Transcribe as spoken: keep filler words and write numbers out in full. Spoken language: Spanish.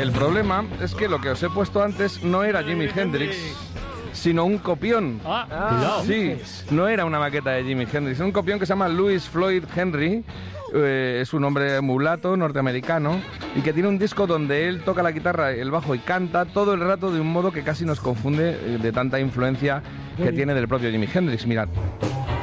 El problema es que lo que os he puesto antes no era Jimi Hendrix, sino un copión. Ah, Ah, cuidado. Sí, no era una maqueta de Jimi Hendrix, es un copión que se llama Louis Floyd Henry. Eh, es un hombre mulato norteamericano y que tiene un disco donde él toca la guitarra, el bajo y canta todo el rato de un modo que casi nos confunde eh, de tanta influencia que tiene del propio Jimi Hendrix. Mirad.